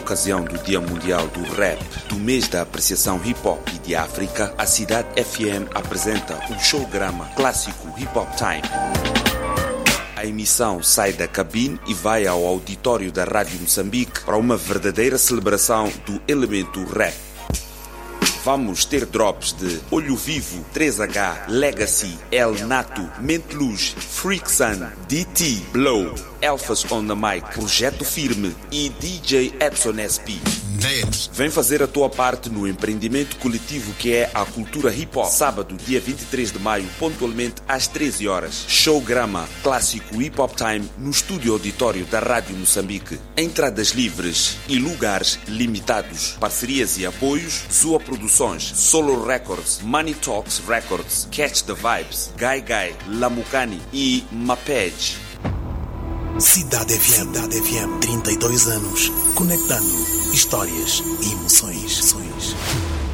ocasião do Dia Mundial do Rap, do mês da apreciação hip-hop e de África, a Cidade FM apresenta o showgrama clássico Hip Hop Time. A emissão sai da cabine e vai ao auditório da Rádio Moçambique para uma verdadeira celebração do elemento rap. Vamos ter drops de Olho Vivo, 3H, Legacy, El Nato, Mente Luz, Freak Sun, DT, Blow, Alphas on the Mic, Projeto Firme e DJ Edson SP. Vem fazer a tua parte no empreendimento coletivo que é a cultura hip-hop. Sábado, dia 23 de maio, pontualmente às 13 horas. Showgrama clássico Hip Hop Time no estúdio auditório da Rádio Moçambique. Entradas livres e lugares limitados. Parcerias e apoios: Zua Produções, Solo Records, Money Talks Records, Catch the Vibes, Gai Gai, Lamucani e Mapej. Cidade FM, 32 anos, conectando histórias e emoções.